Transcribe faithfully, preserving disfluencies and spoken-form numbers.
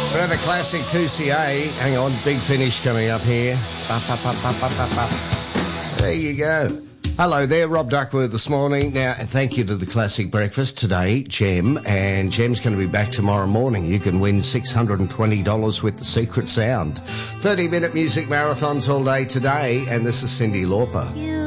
Another classic two C A. Hang on, big finish coming up here. Ba, ba, ba, ba, ba, ba, ba. There you go. Hello there, Rob Duckworth this morning. Now, thank you to the Classic Breakfast today, Jem, and Jem's going to be back tomorrow morning. You can win six hundred twenty dollars with the Secret Sound. thirty minute music marathons all day today, and this is Cyndi Lauper.